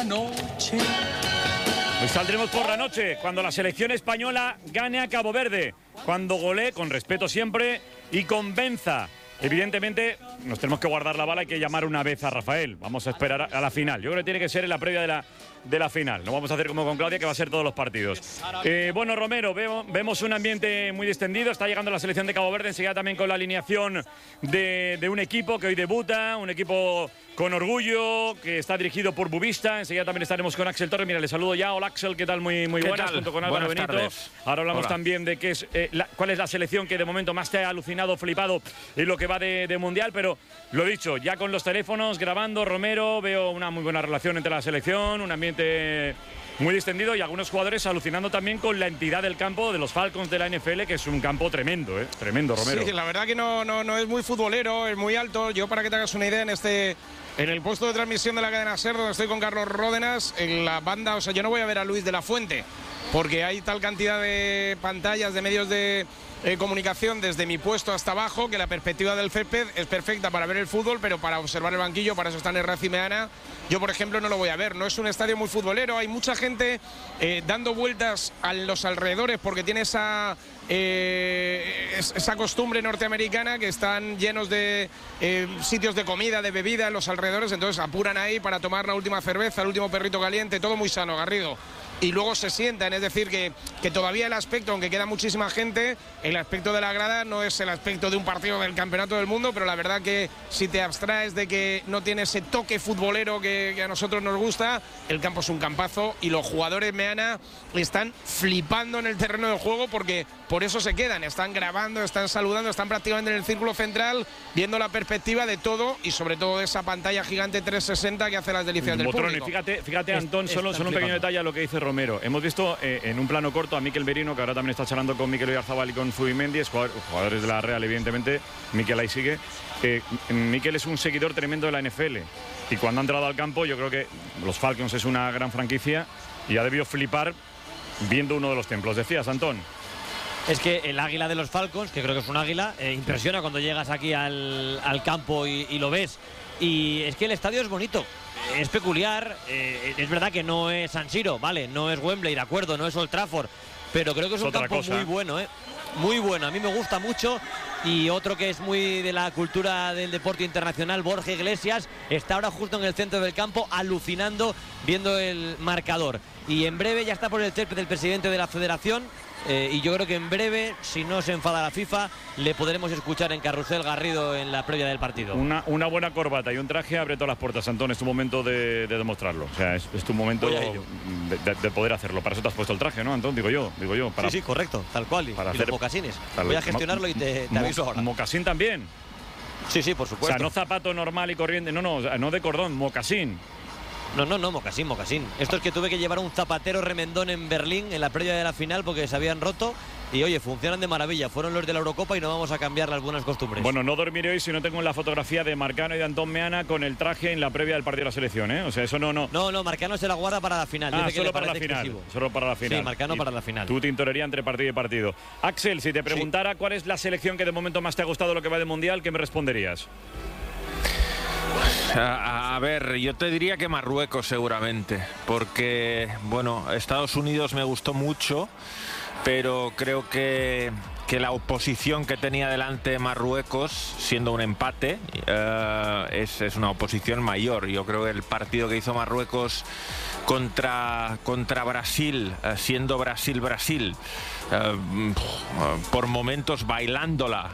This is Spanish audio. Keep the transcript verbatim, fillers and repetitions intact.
Hoy saldremos por la noche, cuando la selección española gane a Cabo Verde, cuando golee, con respeto siempre, y convenza. Evidentemente, nos tenemos que guardar la bala, hay que llamar una vez a Rafael. Vamos a esperar a la final. Yo creo que tiene que ser en la previa de la, de la final. No vamos a hacer como con Claudia, que va a ser todos los partidos. Eh, bueno, Romero, veo, vemos un ambiente muy distendido. Está llegando la selección de Cabo Verde, enseguida también con la alineación de, de un equipo que hoy debuta, un equipo con orgullo, que está dirigido por Bubista. Enseguida también estaremos con Axel Torres. Mira, le saludo ya. Hola, Axel, ¿qué tal? Muy, muy buenas, tal? Junto con Álvaro Buenas Benito. Tardes. Ahora hablamos Hola. también de qué es, eh, la, cuál es la selección que de momento más te ha alucinado, flipado en lo que va de, de Mundial. Pero lo dicho, ya con los teléfonos, grabando, Romero, veo una muy buena relación entre la selección, un ambiente muy distendido y algunos jugadores alucinando también con la entidad del campo de los Falcons de la N F L, que es un campo tremendo, ¿eh? Tremendo, Romero. Sí, la verdad que no, no, no es muy futbolero, es muy alto. Yo, para que te hagas una idea, en este... En el puesto de transmisión de la cadena SER, donde estoy con Carlos Ródenas, en la banda, o sea, yo no voy a ver a Luis de la Fuente, porque hay tal cantidad de pantallas, de medios de eh, comunicación desde mi puesto hasta abajo, que la perspectiva del césped es perfecta para ver el fútbol, pero para observar el banquillo, para eso están Herraz y Meana. Yo, por ejemplo, no lo voy a ver. No es un estadio muy futbolero, hay mucha gente eh, dando vueltas a los alrededores porque tiene esa... Eh, esa costumbre norteamericana, que están llenos de eh, sitios de comida, de bebida en los alrededores, entonces apuran ahí para tomar la última cerveza, el último perrito caliente, todo muy sano, Garrido. Y luego se sientan, es decir, que, que todavía el aspecto, aunque queda muchísima gente, el aspecto de la grada no es el aspecto de un partido del Campeonato del Mundo, pero la verdad que si te abstraes de que no tiene ese toque futbolero que, que a nosotros nos gusta, el campo es un campazo y los jugadores, Meana, están flipando en el terreno de juego, porque por eso se quedan, están grabando, están saludando, están prácticamente en el círculo central, viendo la perspectiva de todo y sobre todo de esa pantalla gigante trescientos sesenta que hace las delicias del Botroni, público. Fíjate, fíjate Es- Antón, solo, solo un pequeño detalle a lo que dice Romero. Hemos visto eh, en un plano corto a Mikel Merino, que ahora también está charlando con Mikel Oyarzabal y con Zubimendi, es jugador- jugadores de la Real, evidentemente. Mikel ahí sigue. Eh, Mikel es un seguidor tremendo de la N F L. Y cuando ha entrado al campo, yo creo que los Falcons es una gran franquicia y ha debido flipar viendo uno de los templos. Decías, Antón. Es que el águila de los Falcons, que creo que es un águila, eh, impresiona cuando llegas aquí al, al campo y, y lo ves. Y es que el estadio es bonito, es peculiar, eh, es verdad que no es San Siro, vale, no es Wembley, de acuerdo, no es Old Trafford, pero creo que es un Otra campo cosa. muy bueno, ¿eh? Muy bueno, a mí me gusta mucho. Y otro que es muy de la cultura del deporte internacional, Borja Iglesias, está ahora justo en el centro del campo alucinando viendo el marcador. Y en breve ya está por el césped del presidente de la federación. Eh, y yo creo que en breve, si no se enfada la FIFA, le podremos escuchar en Carrusel Garrido en la previa del partido. Una, una buena corbata y un traje abre todas las puertas, Antón. Es tu momento de, de demostrarlo. O sea, es, es tu momento Voy de, a ello. de- de poder hacerlo. Para eso te has puesto el traje, ¿no, Antón? Digo yo, digo yo. Para, Sí, sí, correcto, tal cual. Y, para y hacer- los mocasines. para- Voy a gestionarlo y te, te Mo- aviso ahora. Mocasín también. Sí, sí, por O supuesto. sea, no zapato normal y corriente. No, no, o sea, no de cordón, mocasín. No, no, no, mocasín, mocasín. Esto es que tuve que llevar un zapatero remendón en Berlín en la previa de la final porque se habían roto. Y oye, funcionan de maravilla. Fueron los de la Eurocopa y no vamos a cambiar las buenas costumbres. Bueno, no dormiré hoy si no tengo la fotografía de Marcano y de Antón Meana con el traje en la previa del partido de la selección, ¿eh? O sea, eso no, no. No, no, Marcano se la guarda para la final. Ah, Dice que solo le para la parece final. exclusivo. Solo para la final. Sí, Marcano Y para la final. Tu tintorería entre partido y partido. Axel, si te preguntara cuál es la selección que de momento más te ha gustado lo que va de Mundial, ¿qué me responderías? A, a ver, yo te diría que Marruecos seguramente, porque, bueno, Estados Unidos me gustó mucho, pero creo que, que la oposición que tenía delante Marruecos, siendo un empate, eh, es, es una oposición mayor. Yo creo que el partido que hizo Marruecos contra, contra Brasil, eh, siendo Brasil-Brasil, eh, por momentos bailándola,